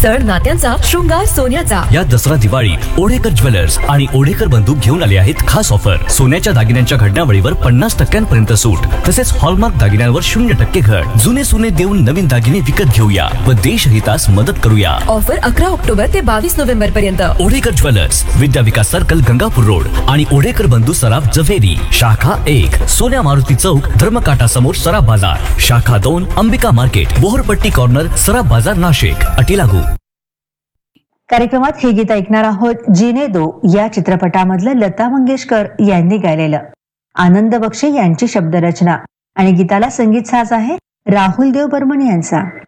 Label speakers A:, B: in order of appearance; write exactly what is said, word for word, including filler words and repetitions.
A: सण नात्यांचा, शृंगार सोन्याचा.
B: या दसरा दिवाळीत ओढेकर ज्वेलर्स आणि ओढेकर बंधू घेऊन आले आहेत खास ऑफर. सोन्याच्या दागिन्यांच्या घडण्यावळीवर पन्नास टक्क्यांपर्यंत सूट, तसेच हॉलमार्क दागिन्यांवर शून्य टक्के घट. जुने सोने देऊन नवीन दागिने विकत घेऊया व देशहितास मदत करूया.
A: ऑफर अकरा ऑक्टोबर ते बावीस नोव्हेंबर पर्यंत.
B: ओढेकर ज्वेलर्स, विद्या विकास सर्कल, गंगापूर रोड आणि ओढेकर बंधू सराफ, जव्हेरी. शाखा एक, सोन्या मारुती चौक, धर्मकाटा समोर, सराफ बाजार. शाखा दोन, अंबिका मार्केट, बोहरपट्टी कॉर्नर, सराफ बाजार, नाशिक. अटी लागू.
C: कार्यक्रमात हे गीत ऐकणार आहोत जीने दो या चित्रपटामधलं लता मंगेशकर यांनी गायलेलं. आनंद बक्षे यांची शब्दरचना आणि गीताला संगीत साज आहे राहुल देव बर्मन यांचा.